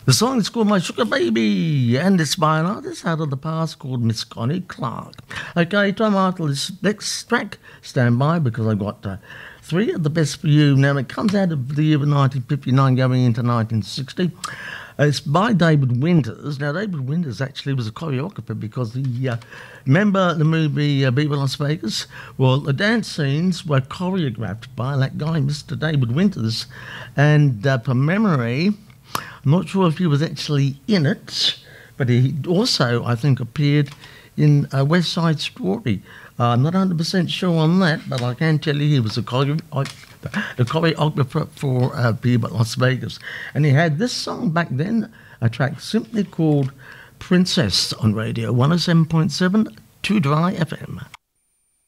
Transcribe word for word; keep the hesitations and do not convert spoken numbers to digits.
The song is called My Sugar Baby, and it's by an artist out of the past called Miss Connie Clark. Okay, time after this next track, stand by because I've got uh, three of the best for you. Now, it comes out of the year of nineteen fifty-nine going into nineteen sixty. Uh, it's by David Winters. Now, David Winters actually was a choreographer because the uh, remember the movie uh, Viva Las Vegas? Well, the dance scenes were choreographed by that guy, Mister David Winters, and uh, from memory, I'm not sure if he was actually in it, but he also, I think, appeared in uh, West Side Story. Uh, I'm not one hundred percent sure on that, but I can tell you he was a, choreo- a choreographer for uh, Viva Las Vegas. And he had this song back then, a track simply called Princess on radio, one oh seven point seven, Two Dry F M.